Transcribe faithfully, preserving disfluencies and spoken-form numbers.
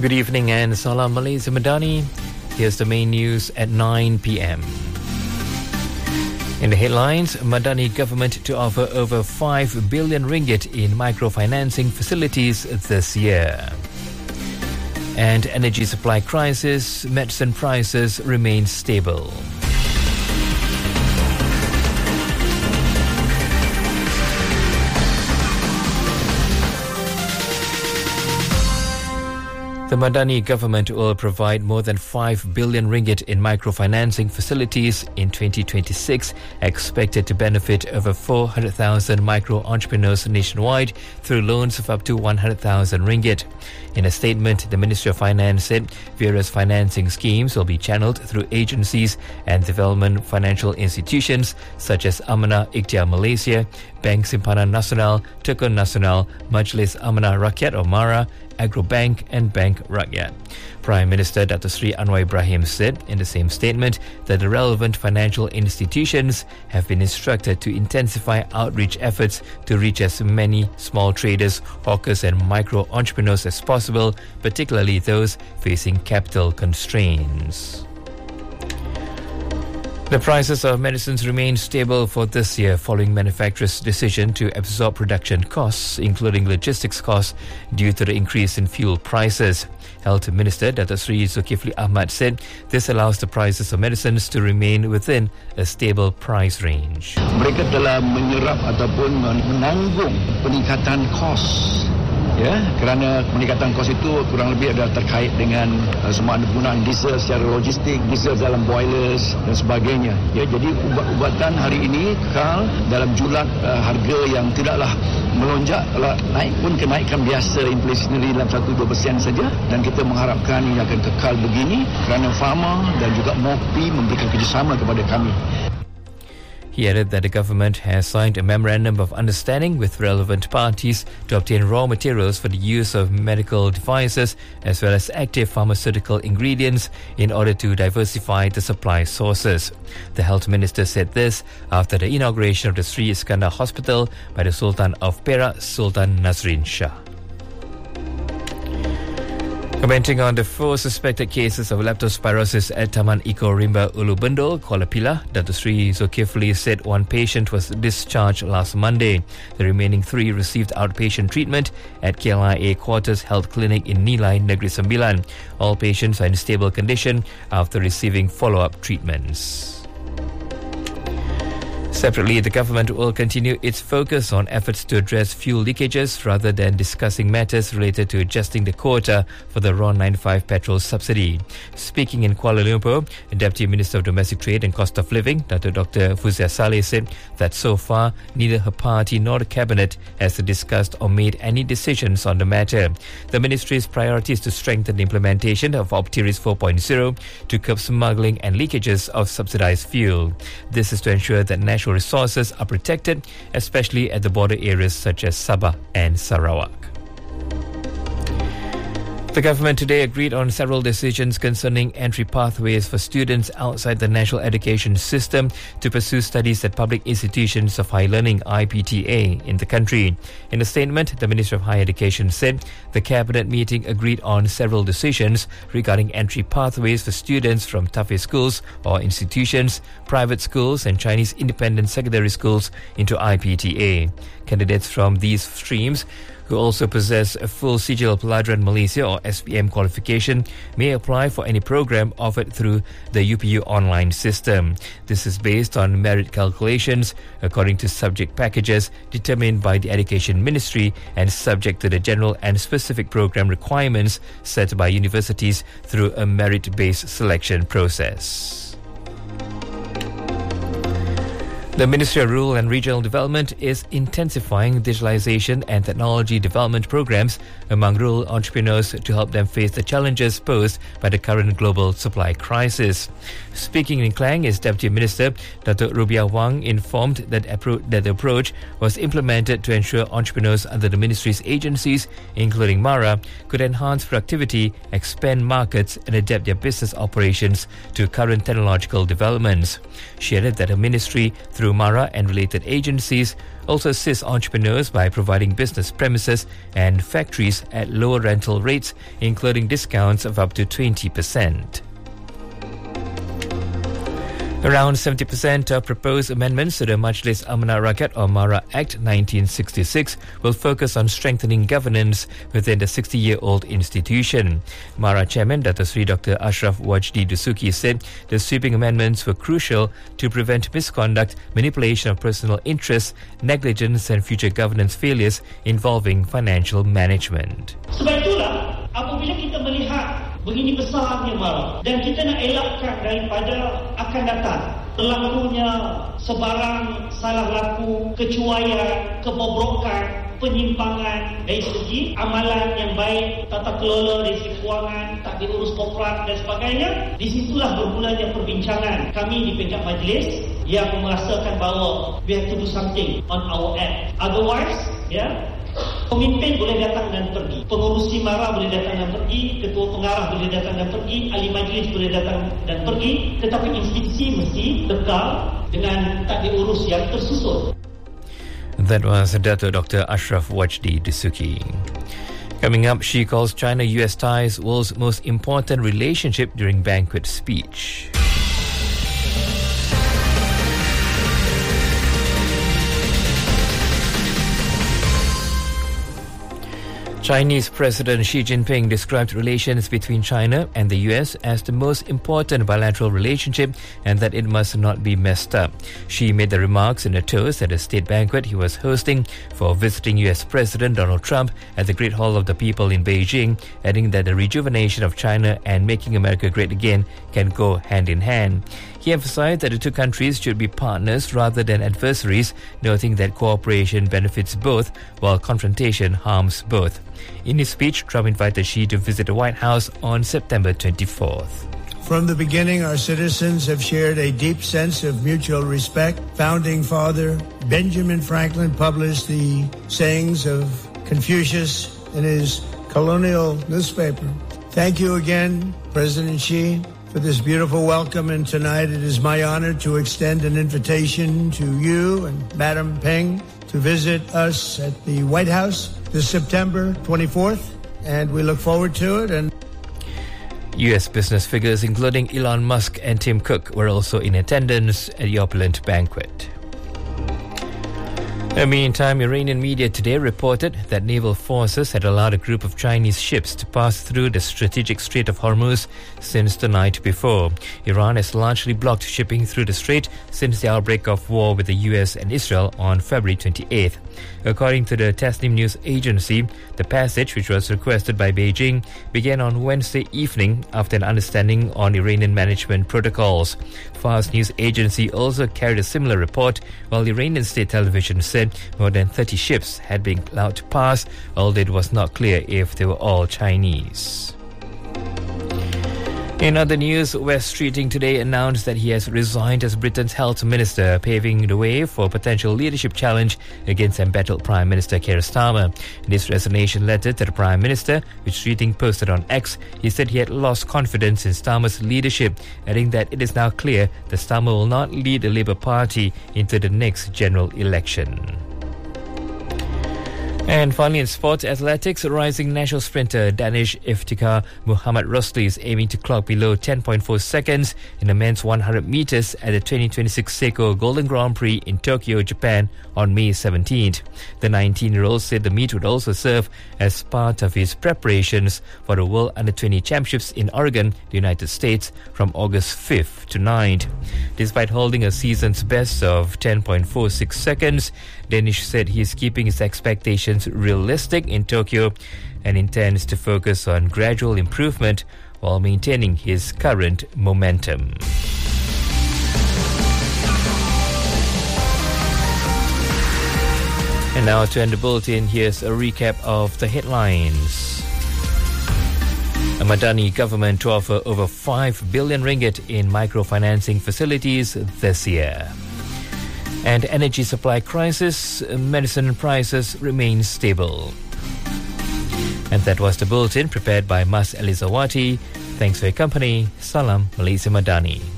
Good evening and Salam Malaysia Madani. Here's the main news at nine p.m. In the headlines, Madani government to offer over five billion ringgit in microfinancing facilities this year. And energy supply crisis, medicine prices remain stable. The Madani government will provide more than five billion ringgit in microfinancing facilities in twenty twenty-six, expected to benefit over four hundred thousand micro-entrepreneurs nationwide through loans of up to one hundred thousand ringgit. In a statement, the Ministry of Finance said various financing schemes will be channeled through agencies and development financial institutions such as Amanah Ikhtiar Malaysia, Bank Simpanan Nasional, Tekun Nasional, Majlis Amanah Rakyat or MARA, Agrobank and Bank Rakyat. Prime Minister Dato Sri Anwar Ibrahim said in the same statement that the relevant financial institutions have been instructed to intensify outreach efforts to reach as many small traders, hawkers and micro-entrepreneurs as possible, particularly those facing capital constraints. The prices of medicines remain stable for this year following manufacturers' decision to absorb production costs, including logistics costs, due to the increase in fuel prices. Health Minister Dato Sri Zulkifli Ahmad said this allows the prices of medicines to remain within a stable price range. Mereka telah menyerap ataupun menanggung peningkatan kos. Ya, kerana peningkatan kos itu kurang lebih adalah terkait dengan uh, semua penggunaan diesel secara logistik, diesel dalam boilers dan sebagainya. Ya, jadi ubat-ubatan hari ini kekal dalam julat uh, harga yang tidaklah melonjak, naik pun kenaikan biasa inflationary dalam satu dua peratus saja, dan kita mengharapkan ini akan kekal begini kerana Pharma dan juga M O P I memberikan kerjasama kepada kami. He added that the government has signed a memorandum of understanding with relevant parties to obtain raw materials for the use of medical devices as well as active pharmaceutical ingredients in order to diversify the supply sources. The Health Minister said this after the inauguration of the Sri Iskandar Hospital by the Sultan of Perak, Sultan Nazrin Shah. Commenting on the four suspected cases of leptospirosis at Taman Eco Rimba Ulu Bendul, Kuala Pilah, Dato Sri Zulkifli said one patient was discharged last Monday. The remaining three received outpatient treatment at K L I A Quarters Health Clinic in Nilai, Negeri Sembilan. All patients are in stable condition after receiving follow-up treatments. Separately, the government will continue its focus on efforts to address fuel leakages rather than discussing matters related to adjusting the quota for the R O N ninety-five petrol subsidy. Speaking in Kuala Lumpur, Deputy Minister of Domestic Trade and Cost of Living, Dato Doctor Fuzia Saleh, said that so far neither her party nor the cabinet has discussed or made any decisions on the matter. The ministry's priority is to strengthen the implementation of Optiris four point oh to curb smuggling and leakages of subsidized fuel. This is to ensure that national resources are protected, especially at the border areas such as Sabah and Sarawak. The government today agreed on several decisions concerning entry pathways for students outside the national education system to pursue studies at public institutions of higher learning I P T A in the country. In a statement, the Minister of Higher Education said the cabinet meeting agreed on several decisions regarding entry pathways for students from Tafe schools or institutions, private schools and Chinese independent secondary schools into I P T A. Candidates from these streams who also possess a full Sijil Pelajaran Malaysia or S P M qualification may apply for any program offered through the U P U online system. This is based on merit calculations according to subject packages determined by the Education Ministry and subject to the general and specific program requirements set by universities through a merit-based selection process. The Ministry of Rural and Regional Development is intensifying digitalization and technology development programs among rural entrepreneurs to help them face the challenges posed by the current global supply crisis. Speaking in Klang, his Deputy Minister, Datuk Rubiah Wang, informed that, appro- that the approach was implemented to ensure entrepreneurs under the ministry's agencies, including MARA, could enhance productivity, expand markets and adapt their business operations to current technological developments. She added that her ministry, through through MARA and related agencies, also assists entrepreneurs by providing business premises and factories at lower rental rates, including discounts of up to twenty percent. Around seventy percent of proposed amendments to the Majlis Amanah Rakyat or MARA Act nineteen sixty-six will focus on strengthening governance within the sixty-year-old institution. MARA Chairman Dato Sri Doctor Ashraf Wajdi Dusuki said the sweeping amendments were crucial to prevent misconduct, manipulation of personal interests, negligence and future governance failures involving financial management. Sebab itulah apabila kita melihat begini besarnya MARA dan kita nak elakkan daripada akan datang berlakunya sebarang salah laku, kecuaian, kebobrokan, penyimpangan dari segi amalan yang baik, tata kelola dari segi kewangan, tak diurus korporat dan sebagainya. Di situlah bermulanya perbincangan kami di peringkat majlis yang merasakan bahawa we have to do something on our end. Otherwise, ya, pemimpin boleh datang dan pergi, pengurusi MARA boleh datang dan pergi, ketua pengarah boleh datang dan pergi, ahli majlis boleh datang dan pergi, tetapi institusi mesti kekal dengan tak diurus yang tersusun. That was Dato Doctor Ashraf Wajdi Dusuki. Coming up, she calls China-U S ties world's most important relationship during banquet speech. Chinese President Xi Jinping described relations between China and the U S as the most important bilateral relationship and that it must not be messed up. Xi made the remarks in a toast at a state banquet he was hosting for visiting U S President Donald Trump at the Great Hall of the People in Beijing, adding that the rejuvenation of China and making America great again can go hand in hand. He emphasized that the two countries should be partners rather than adversaries, noting that cooperation benefits both while confrontation harms both. In his speech, Trump invited Xi to visit the White House on September twenty-fourth. From the beginning, our citizens have shared a deep sense of mutual respect. Founding Father Benjamin Franklin published the sayings of Confucius in his colonial newspaper. Thank you again, President Xi, for this beautiful welcome, and tonight it is my honor to extend an invitation to you and Madam Peng to visit us at the White House this September twenty-fourth, and we look forward to it. And U S business figures including Elon Musk and Tim Cook were also in attendance at the opulent banquet. In the meantime, Iranian media today reported that naval forces had allowed a group of Chinese ships to pass through the strategic Strait of Hormuz since the night before. Iran has largely blocked shipping through the strait since the outbreak of war with the U S and Israel on February twenty-eighth. According to the Tasnim news agency, the passage, which was requested by Beijing, began on Wednesday evening after an understanding on Iranian management protocols. Fars news agency also carried a similar report, while Iranian state television said more than thirty ships had been allowed to pass, although it was not clear if they were all Chinese. In other news, Wes Streeting today announced that he has resigned as Britain's health minister, paving the way for a potential leadership challenge against embattled Prime Minister Keir Starmer. In his resignation letter to the Prime Minister, which Streeting posted on X, he said he had lost confidence in Starmer's leadership, adding that it is now clear that Starmer will not lead the Labour Party into the next general election. And finally, in sports athletics, rising national sprinter Danish Iftikhar Muhammad Rosli is aiming to clock below ten point four seconds in the men's one hundred metres at the twenty twenty-six Seiko Golden Grand Prix in Tokyo, Japan on May seventeenth. The nineteen-year-old said the meet would also serve as part of his preparations for the World Under twenty Championships in Oregon, the United States, from August fifth to ninth. Despite holding a season's best of ten point four six seconds, Danish said he is keeping his expectations realistic in Tokyo and intends to focus on gradual improvement while maintaining his current momentum. And now to end the bulletin, here's a recap of the headlines. A Madani government to offer over five billion ringgit in microfinancing facilities this year. And energy supply crisis, medicine prices remain stable. And that was the bulletin prepared by Mas Elizawati. Thanks for your company. Salam Malaysia Madani.